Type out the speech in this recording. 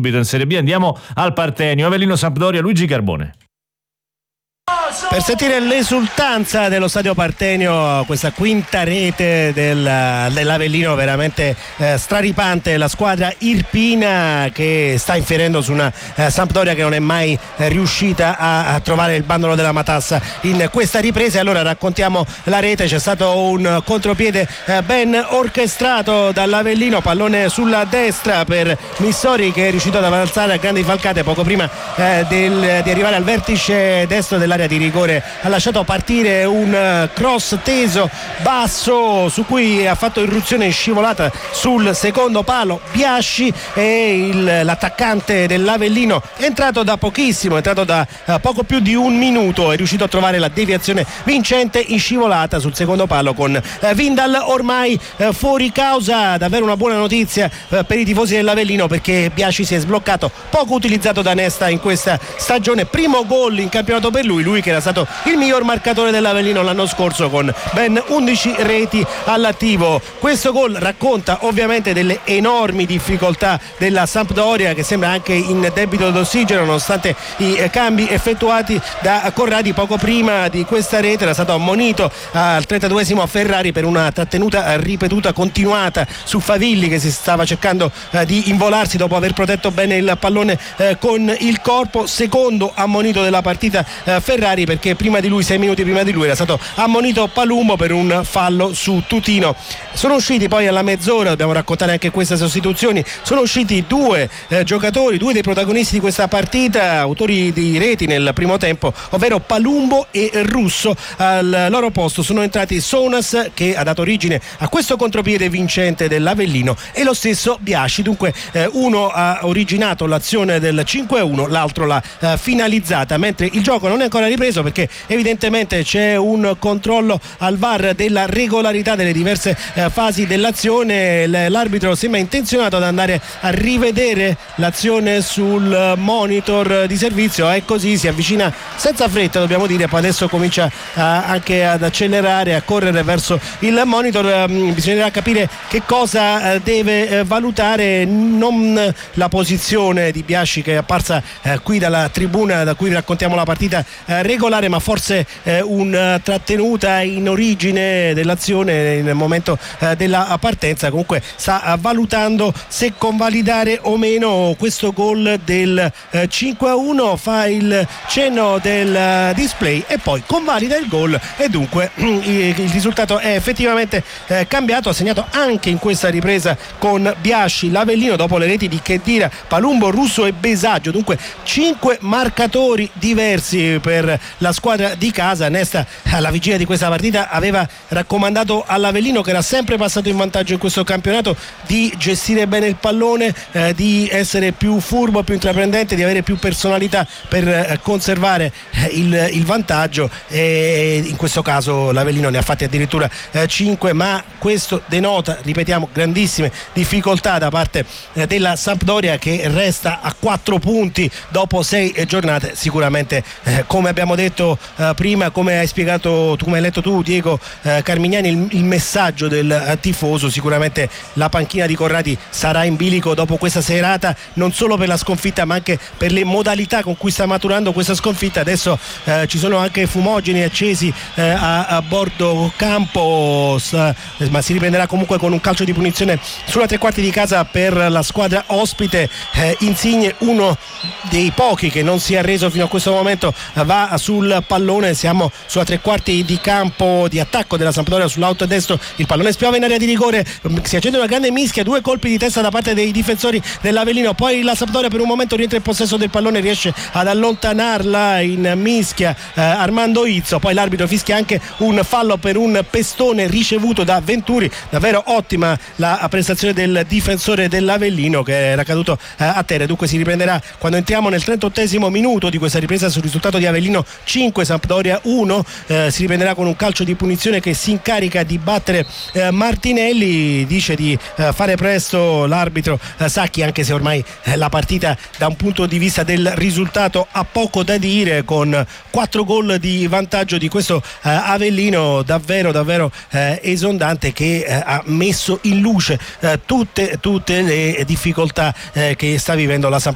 subito in Serie B. Andiamo al Partenio, Avellino Sampdoria, Luigi Carbone. Per sentire l'esultanza dello stadio Partenio, questa quinta rete dell'Avellino veramente straripante, la squadra irpina che sta inferendo su una Sampdoria che non è mai riuscita a trovare il bandolo della matassa in questa ripresa. Allora raccontiamo la rete, c'è stato un contropiede ben orchestrato dall'Avellino, pallone sulla destra per Missori che è riuscito ad avanzare a grandi falcate poco prima di arrivare al vertice destro dell'area di rigore. Ha lasciato partire un cross teso basso su cui ha fatto irruzione scivolata sul secondo palo Biasci, e l'attaccante dell'Avellino è entrato da pochissimo, è entrato da poco più di un minuto, è riuscito a trovare la deviazione vincente in scivolata sul secondo palo con Vindal ormai fuori causa. Davvero una buona notizia per i tifosi dell'Avellino, perché Biasci si è sbloccato, poco utilizzato da Nesta in questa stagione, primo gol in campionato per lui che era stato il miglior marcatore dell'Avellino l'anno scorso con ben 11 reti all'attivo. Questo gol racconta ovviamente delle enormi difficoltà della Sampdoria, che sembra anche in debito d'ossigeno nonostante i cambi effettuati da Corradi poco prima di questa rete. Era stato ammonito al 32esimo a Ferrari per una trattenuta ripetuta continuata su Favilli, che si stava cercando di involarsi dopo aver protetto bene il pallone con il corpo. Secondo ammonito della partita Ferrari, perché prima di lui, 6 minuti prima di lui, era stato ammonito Palumbo per un fallo su Tutino. Sono usciti poi alla mezz'ora, dobbiamo raccontare anche queste sostituzioni, sono usciti due giocatori, due dei protagonisti di questa partita, autori di reti nel primo tempo, ovvero Palumbo e Russo. Al loro posto sono entrati Sonas, che ha dato origine a questo contropiede vincente dell'Avellino, e lo stesso Biasci. Dunque uno ha originato l'azione del 5-1, l'altro l'ha finalizzata, mentre il gioco non è ancora ripreso perché evidentemente c'è un controllo al VAR della regolarità delle diverse fasi dell'azione. L'arbitro sembra intenzionato ad andare a rivedere l'azione sul monitor di servizio, è così, si avvicina senza fretta, dobbiamo dire, poi adesso comincia anche ad accelerare, a correre verso il monitor. Bisognerà capire che cosa deve valutare, non la posizione di Biasci che è apparsa qui dalla tribuna da cui raccontiamo la partita regolare, ma forse una trattenuta in origine dell'azione nel momento della partenza. Comunque sta valutando se convalidare o meno questo gol del 5-1, fa il cenno del display e poi convalida il gol, e dunque il risultato è effettivamente cambiato. Ha segnato anche in questa ripresa con Biasci l'Avellino dopo le reti di Khedira, Palumbo, Russo e Besaggio. Dunque 5 marcatori diversi per la squadra di casa. Nesta alla vigilia di questa partita aveva raccomandato all'Avellino, che era sempre passato in vantaggio in questo campionato, di gestire bene il pallone, di essere più furbo, più intraprendente, di avere più personalità per conservare il vantaggio, e in questo caso l'Avellino ne ha fatti addirittura 5, ma questo denota, ripetiamo, grandissime difficoltà da parte della Sampdoria, che resta a 4 punti dopo 6 giornate. Sicuramente come abbiamo detto prima, come hai spiegato tu, come hai letto tu, Diego Carmignani, il messaggio del tifoso, sicuramente la panchina di Corradi sarà in bilico dopo questa serata, non solo per la sconfitta ma anche per le modalità con cui sta maturando questa sconfitta. Adesso ci sono anche fumogeni accesi a bordo campo, ma si riprenderà comunque con un calcio di punizione sulla tre quarti di casa per la squadra ospite. Insigne, uno dei pochi che non si è arreso fino a questo momento, va sul pallone, siamo sulla tre quarti di campo di attacco della Sampdoria, sull'out destro, il pallone spiove in area di rigore, si accende una grande mischia, 2 colpi di testa da parte dei difensori dell'Avellino, poi la Sampdoria per un momento rientra in possesso del pallone, riesce ad allontanarla in mischia Armando Izzo, poi l'arbitro fischia anche un fallo per un pestone ricevuto da Venturi. Davvero ottima la prestazione del difensore dell'Avellino, che era caduto a terra. Dunque si riprenderà quando entriamo nel 38esimo minuto di questa ripresa sul risultato di Avellino 5 Sampdoria 1. Si riprenderà con un calcio di punizione che si incarica di battere Martinelli, dice di fare presto l'arbitro Sacchi, anche se ormai la partita da un punto di vista del risultato ha poco da dire, con 4 gol di vantaggio di questo Avellino davvero esondante, che ha messo in luce tutte le difficoltà che sta vivendo la Sampdoria.